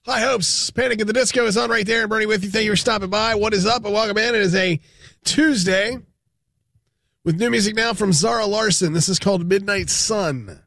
High Hopes, Panic at the Disco is on right there. Bernie with you. Thank you for stopping by. What is up? And welcome in. It is a Tuesday with new music now from Zara Larsson. This is called Midnight Sun.